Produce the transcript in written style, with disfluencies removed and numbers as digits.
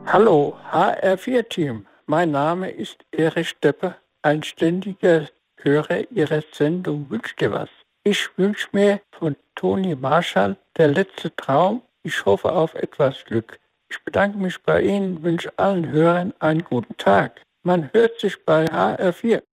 Hallo, HR4-Team. Mein Name ist Erich Steppe, ein ständiger Hörer Ihrer Sendung Wünsch dir was. Ich wünsche mir von Toni Marshall Der letzte Traum. Ich hoffe auf etwas Glück. Ich bedanke mich bei Ihnen, wünsche allen Hörern einen guten Tag. Man hört sich bei HR4.